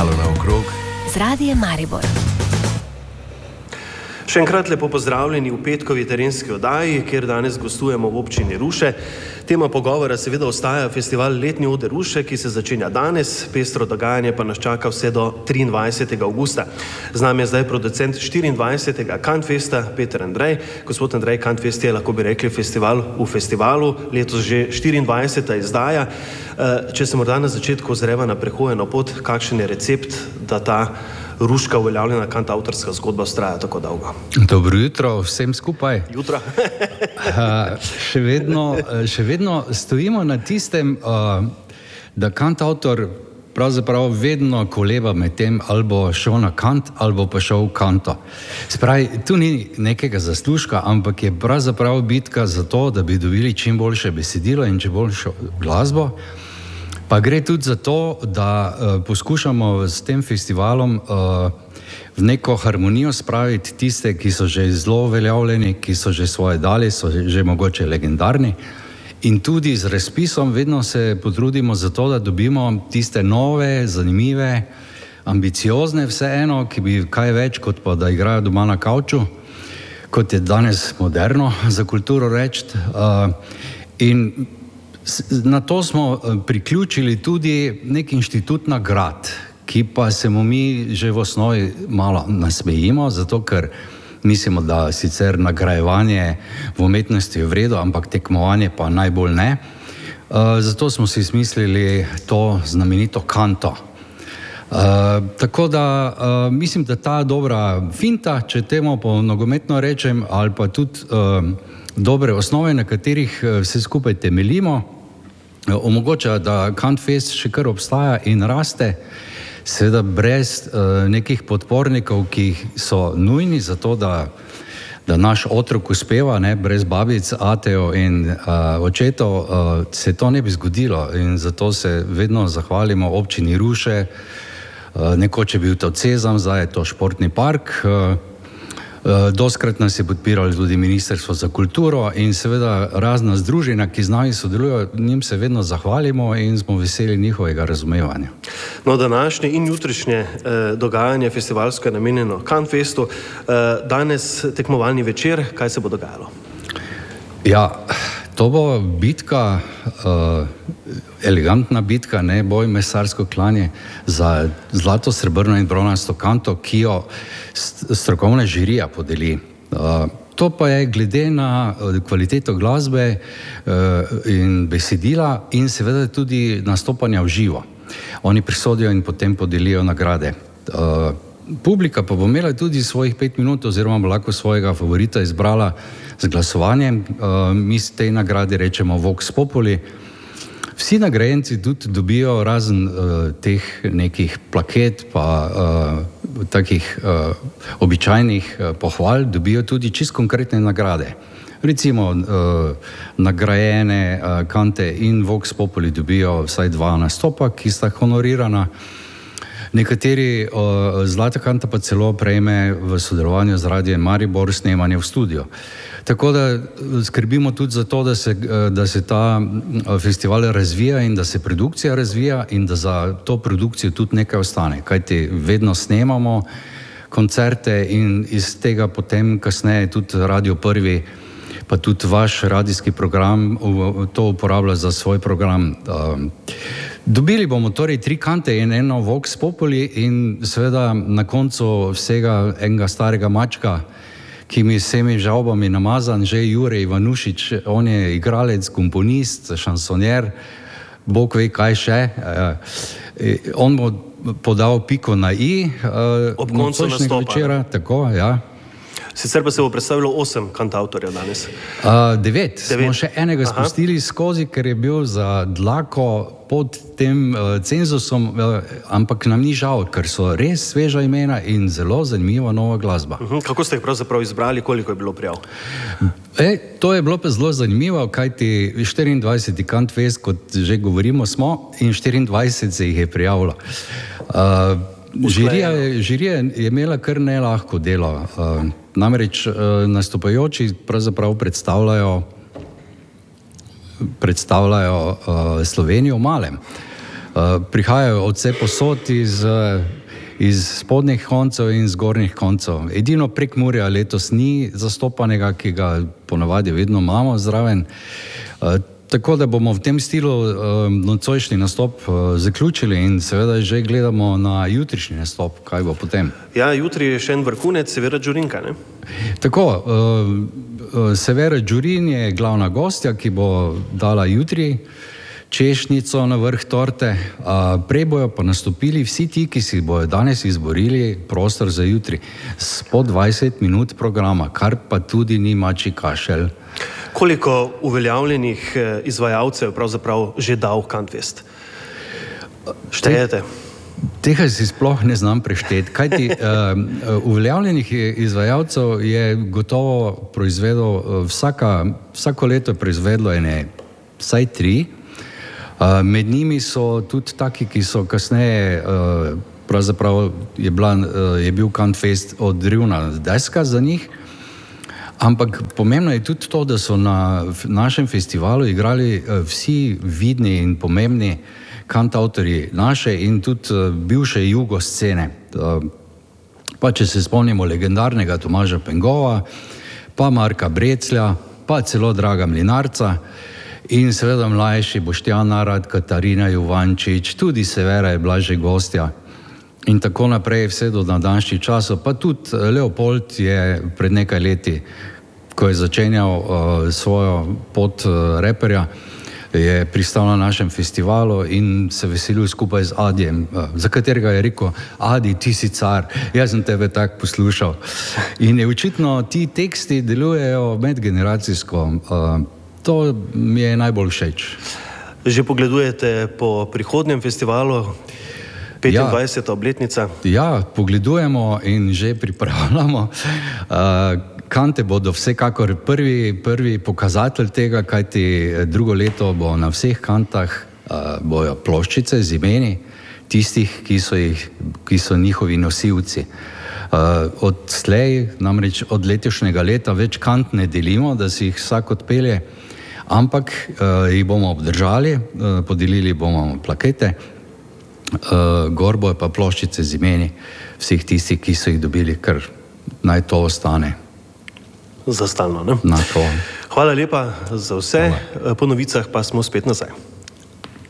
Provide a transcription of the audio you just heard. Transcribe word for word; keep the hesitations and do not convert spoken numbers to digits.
Malo naokrog z Radijem Maribor. Še enkrat lepo pozdravljeni v petkovi terenski oddaji, kjer danes gostujemo v občini Ruše. Tema pogovora seveda ostaja festival Letni oder Ruše, ki se začenja danes, pestro dogajanje pa nas čaka vse do triindvajsetega avgusta. Z nami je zdaj producent štiriindvajsetega Kantfesta, Peter Andrej. Gospod Andrej, Kantfest je, lahko bi rekli, festival v festivalu, letos že štiriindvajseta izdaja. Če se morda na začetku ozreva na prehojeno pot, kakšen je recept, da ta ruška uveljavljena kantavtorska zgodba vztraja tako dolgo? Dobro jutro vsem skupaj. Jutro. še, vedno, še vedno stojimo na tistem, da kantavtor pravzaprav vedno koleba med tem, ali bo šel na kant, ali bo pa šel v kanto. Spravi, tu ni nekega zaslužka, ampak je pravzaprav bitka za to, da bi dobili čim boljše besedilo in čim boljšo glasbo. Pa gre tudi za to, da uh, poskušamo s tem festivalom uh, v neko harmonijo spraviti tiste, ki so že zelo uveljavljeni, ki so že svoje dali, so že mogoče legendarni. In tudi z razpisom vedno se potrudimo za to, da dobimo tiste nove, zanimive, ambiciozne vseeno, ki bi kaj več kot pa da igrajo doma na kavču, kot je danes moderno za kulturo reči. Uh, in Na to smo priključili tudi nek inštitut nagrad, ki pa se mu mi že v osnovi malo nasmejimo, zato ker mislimo, da sicer nagrajevanje v umetnosti je v redu, ampak tekmovanje pa najbolj ne. Zato smo si smislili to znamenito kanto. Tako da mislim, da ta dobra finta, če temu po nogometno rečem, ali pa tudi dobre osnove, na katerih vse skupaj temeljimo, omogoča, da Kantfest še kar obstaja in raste, seveda brez uh, nekih podpornikov, ki so nujni za to, da, da naš otrok uspeva, ne, brez babic, atejev in uh, očetov, uh, se to ne bi zgodilo in zato se vedno zahvalimo občini Ruše. Uh, nekoč je bil to Cezam, zdaj je to športni park. Uh, Doskrat nas je podpiralo tudi Ministrstvo za kulturo in seveda razna združenja, ki z nami sodelujo, njim se vedno zahvalimo in smo veseli njihovega razumevanja. No, današnje in jutrišnje eh, dogajanje festivalsko je namenjeno Kantfestu. Eh, danes tekmovalni večer, kaj se bo dogajalo? Ja, to bo bitka, uh, elegantna bitka, ne boj, mesarsko klanje za zlato, srebrno in bronasto kanto, ki jo strokovna žirija podeli. Uh, to pa je glede na kvaliteto glasbe uh, in besedila in seveda tudi nastopanja v živo. Oni prisodijo in potem podelijo nagrade. Uh, publika pa bo imela tudi svojih pet minut oziroma bo lahko svojega favorita izbrala z glasovanjem. Uh, mi z tej nagradi rečemo Vox Populi. Vsi nagrajenci tudi dobijo razen uh, teh nekih plaket pa uh, takih uh, običajnih uh, pohval, dobijo tudi čist konkretne nagrade. Recimo uh, nagrajene uh, kante in Vox Populi dobijo vsaj dva nastopa, ki sta honorirana. Nekateri uh, zlata kanta pa celo prejme v sodelovanju z Radijem Maribor snemanje v studio. Tako da skrbimo tudi za to, da se, da se ta festival razvija in da se produkcija razvija in da za to produkcijo tudi nekaj ostane. Kajti vedno snemamo koncerte in iz tega potem kasneje tudi Radio Prvi pa tudi vaš radijski program to uporablja za svoj program. Dobili bomo torej tri kante in eno Vox Populi in seveda na koncu vsega enega starega mačka, ki mi s vsemi žalbami namazan, že Jure Ivanušič, on je igralec, komponist, šansonjer, Bog ve kaj še. On bo podal piko na i ob koncu nastopa. Večera, tako, ja. Sicer pa se bo predstavilo osem kantavtorjev danes. Uh, devet. devet. Smo še enega Aha. spustili skozi, ker je bil za dlako pod tem uh, cenzusom, uh, ampak nam ni žal, ker so res sveža imena in zelo zanimiva nova glasba. Uh-huh. Kako ste jih pravzaprav izbrali, koliko je bilo prijav? E, to je bilo pa zelo zanimivo, kajti štiriindvajseti Kantfest, kot že govorimo, smo in štiriindvajset se jih je prijavilo. Uh, žirija, žirija je imela kar nelahko delo. Uh, Namreč nastopajoči pravzaprav predstavljajo, predstavljajo uh, Slovenijo v malem. prihajajo od vse posod iz, iz spodnjih koncev in zgornjih koncev. Edino Prekmurja letos ni zastopanega, ki ga ponavadi vedno imamo zraven. Tako da bomo v tem stilu nocojšnji nastop zaključili in seveda že gledamo na jutrišnji nastop, kaj bo potem. Ja, jutri je še en vrhunec, Severa Đurinka, ne? Tako, Severa Đurin je glavna gostja, ki bo dala jutri češnjico na vrh torte, prej bojo pa nastopili vsi ti, ki si bojo danes izborili prostor za jutri. Po dvajset minut programa, kar pa tudi ni mačji kašelj. Koliko uveljavljenih izvajalcev pravzaprav že dal Kantfest? Štejete? Tega si sploh ne znam prešteti. Kajti uh, uveljavljenih izvajalcev je gotovo proizvedel, vsaka, vsako leto je proizvedlo ene vsaj tri. Uh, med njimi so tudi taki, ki so kasneje, uh, pravzaprav je, bila, uh, je bil Kantfest odrivna deska za njih. Ampak pomembno je tudi to, da so na našem festivalu igrali vsi vidni in pomembni kantavtorji naše in tudi bivše jugo scene. Pa če se spomnimo legendarnega Tomaža Pengova, pa Marka Breclja, pa celo Draga Mlinarca in seveda mlajši Boštjan Narad, Katarina Juvančič, tudi Severa je bila že gostja. In tako naprej vse do današnjih časov, pa tudi Leopold je pred nekaj leti, ko je začenjal uh, svojo pot uh, reperja, je pristal na našem festivalu in se veselil skupaj z Adijem, uh, za katerega je rekel: Adi, ti si car, jaz sem tebe tako poslušal. In je očitno ti teksti delujejo medgeneracijsko. Uh, to mi je najbolj všeč. Že pogledujete po prihodnjem festivalu? petindvajseta obletnica. Ja, pogledujemo in že pripravljamo. Kante bodo vsekakor prvi, prvi pokazatelj tega, kajti drugo leto bo na vseh kantah bojo ploščice z imeni tistih, ki so, jih, ki so njihovi nosilci. Od slej, namreč od letošnjega leta, več kant ne delimo, da si jih vsak odpelje, ampak jih bomo obdržali, podelili bomo plakete, Uh, gor bojo pa ploščice z imeni vseh tistih, ki so jih dobili, ker naj to ostane. Za stalno, ne? Na to. Hvala lepa za vse. Hvala. Po novicah pa smo spet nazaj.